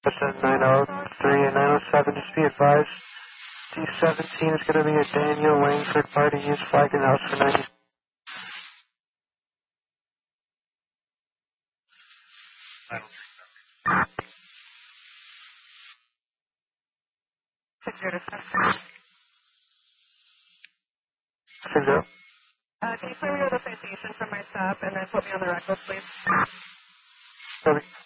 That's 903 and 907, just be advised. D17 is going to be a Daniel Langford party. Use flag and house for 90. Zero. Can you clear me with a citation from my stop and then put me on the record, please? Copy.